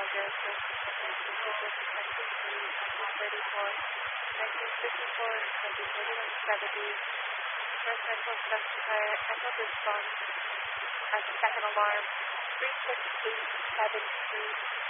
passenger first attention tickets 1933, 1934, 1940, 1941, 70, first rental specifier, echo response, second alarm, 36873.